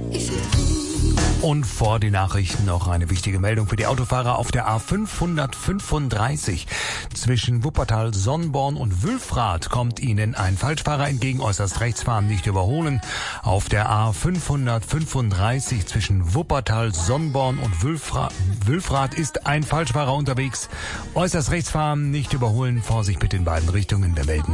Und vor den Nachrichten noch eine wichtige Meldung für die Autofahrer auf der A535. Zwischen Wuppertal-Sonnborn und Wülfrath kommt Ihnen ein Falschfahrer entgegen, äußerst rechts fahren, nicht überholen. Auf der A535 zwischen Wuppertal-Sonnborn und Wülfrath ist ein Falschfahrer unterwegs. Äußerst rechts fahren, nicht überholen, Vorsicht bitte in beiden Richtungen. Wir melden